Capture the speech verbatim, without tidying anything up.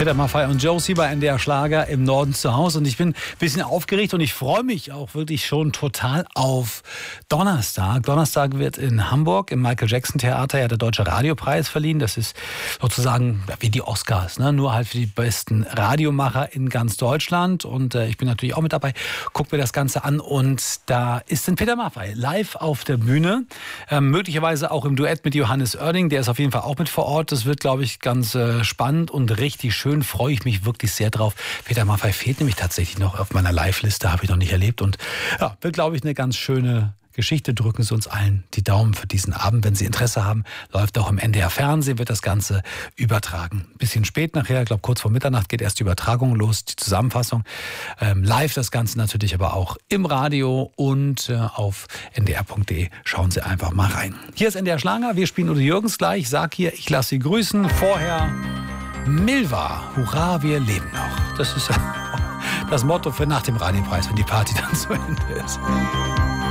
Peter Maffay und Josie bei N D R Schlager im Norden zu Hause. Und ich bin ein bisschen aufgeregt und ich freue mich auch wirklich schon total auf Donnerstag. Donnerstag wird in Hamburg im Michael Jackson Theater ja der Deutsche Radiopreis verliehen. Das ist sozusagen wie die Oscars, ne? Nur halt für die besten Radiomacher in ganz Deutschland. Und äh, ich bin natürlich auch mit dabei. Guck mir das Ganze an und da ist dann Peter Maffay live auf der Bühne. Ähm, möglicherweise auch im Duett mit Johannes Oerding. Der ist auf jeden Fall auch mit vor Ort. Das wird, glaube ich, ganz äh, spannend und richtig schön. Freue ich mich wirklich sehr drauf. Peter Maffay fehlt nämlich tatsächlich noch auf meiner Live-Liste, habe ich noch nicht erlebt. Und ja, wird, glaube ich, eine ganz schöne Geschichte. Drücken Sie uns allen die Daumen für diesen Abend. Wenn Sie Interesse haben, läuft auch im N D R Fernsehen, wird das Ganze übertragen. Ein bisschen spät nachher, ich glaube kurz vor Mitternacht geht erst die Übertragung los, die Zusammenfassung. Ähm, live das Ganze natürlich aber auch im Radio und äh, auf n d r punkt d e. Schauen Sie einfach mal rein. Hier ist N D R Schlager, wir spielen Udo Jürgens gleich. Ich sag hier, ich lasse Sie grüßen. Vorher Milva, hurra, wir leben noch. Das ist das Motto für nach dem Radiopreis, wenn die Party dann zu Ende ist.